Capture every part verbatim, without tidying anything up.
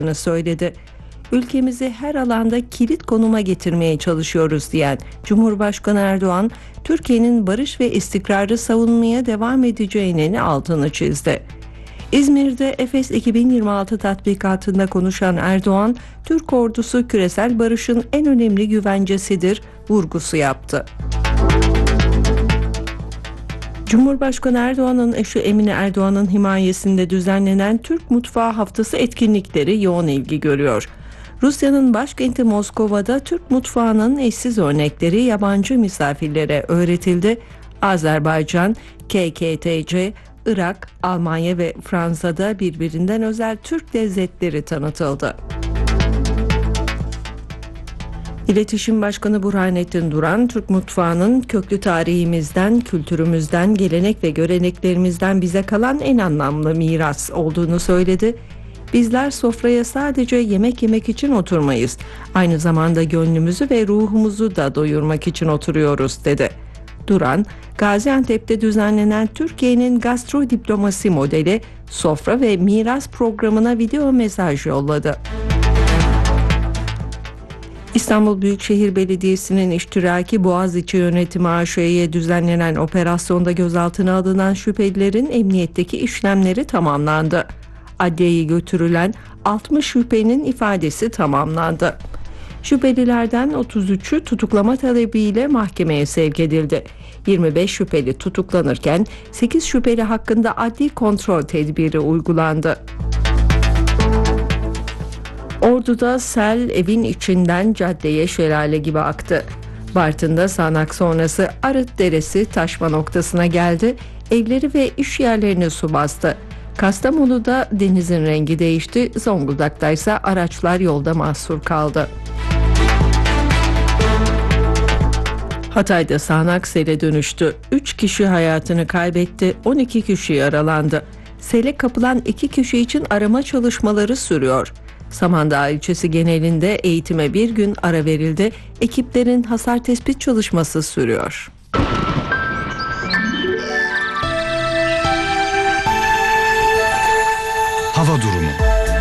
söyledi. Ülkemizi her alanda kilit konuma getirmeye çalışıyoruz diyen Cumhurbaşkanı Erdoğan, Türkiye'nin barış ve istikrarı savunmaya devam edeceğinin altını çizdi. İzmir'de Efes iki bin yirmi altı tatbikatında konuşan Erdoğan, Türk ordusu küresel barışın en önemli güvencesidir vurgusu yaptı. Cumhurbaşkanı Erdoğan'ın eşi Emine Erdoğan'ın himayesinde düzenlenen Türk Mutfağı Haftası etkinlikleri yoğun ilgi görüyor. Rusya'nın başkenti Moskova'da Türk mutfağının eşsiz örnekleri yabancı misafirlere öğretildi. Azerbaycan, K K T C, Irak, Almanya ve Fransa'da birbirinden özel Türk lezzetleri tanıtıldı. İletişim Başkanı Burhanettin Duran, Türk mutfağının köklü tarihimizden, kültürümüzden, gelenek ve göreneklerimizden bize kalan en anlamlı miras olduğunu söyledi. Bizler sofraya sadece yemek yemek için oturmayız. Aynı zamanda gönlümüzü ve ruhumuzu da doyurmak için oturuyoruz dedi. Duran, Gaziantep'te düzenlenen Türkiye'nin gastro diplomasi modeli sofra ve miras programına video mesaj yolladı. İstanbul Büyükşehir Belediyesi'nin iştiraki Boğaziçi Yönetimi A Ş'ye düzenlenen operasyonda gözaltına alınan şüphelilerin emniyetteki işlemleri tamamlandı. Adliyeye götürülen altmış şüphelinin ifadesi tamamlandı. Şüphelilerden otuz üçü tutuklama talebiyle mahkemeye sevk edildi. yirmi beş şüpheli tutuklanırken sekiz şüpheli hakkında adli kontrol tedbiri uygulandı. Ordu'da sel evin içinden caddeye şelale gibi aktı. Bartın'da sağanak sonrası Arıt Deresi taşma noktasına geldi. Evleri ve iş yerlerini su bastı. Kastamonu'da denizin rengi değişti. Zonguldak'ta ise araçlar yolda mahsur kaldı. Hatay'da sağanak sele dönüştü. üç kişi hayatını kaybetti, on iki kişi yaralandı. Sele kapılan iki kişi için arama çalışmaları sürüyor. Samandağ ilçesi genelinde eğitime bir gün ara verildi. Ekiplerin hasar tespit çalışması sürüyor. Hava durumu.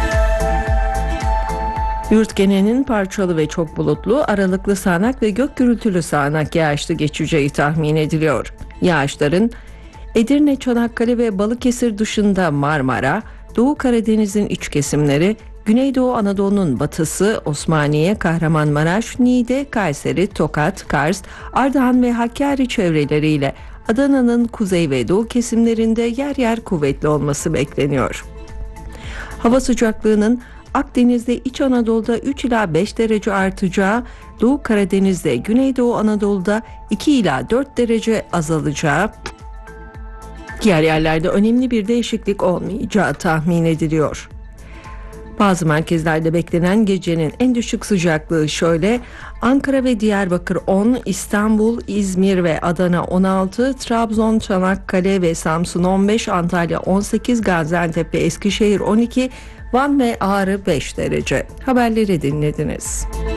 Yurt genelinin parçalı ve çok bulutlu, aralıklı sağanak ve gök gürültülü sağanak yağışlı geçeceği tahmin ediliyor. Yağışların Edirne, Çanakkale ve Balıkesir dışında Marmara, Doğu Karadeniz'in iç kesimleri, Güneydoğu Anadolu'nun batısı, Osmaniye, Kahramanmaraş, Niğde, Kayseri, Tokat, Kars, Ardahan ve Hakkari çevreleriyle Adana'nın kuzey ve doğu kesimlerinde yer yer kuvvetli olması bekleniyor. Hava sıcaklığının Akdeniz'de İç Anadolu'da üç ila beş derece artacağı, Doğu Karadeniz'de Güneydoğu Anadolu'da iki ila dört derece azalacağı, diğer yerlerde önemli bir değişiklik olmayacağı tahmin ediliyor. Bazı merkezlerde beklenen gecenin en düşük sıcaklığı şöyle: Ankara ve Diyarbakır on, İstanbul, İzmir ve Adana on altı, Trabzon, Çanakkale ve Samsun on beş, Antalya on sekiz, Gaziantep ve Eskişehir on iki, Van ve Ağrı beş derece. Haberleri dinlediniz.